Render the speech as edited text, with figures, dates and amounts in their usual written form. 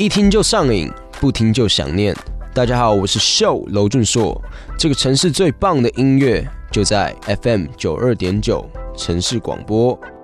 一听就上瘾，不听就想念。大家好，我是秀娄俊硕。这个城市最棒的音乐就在 FM 92.9城市广播。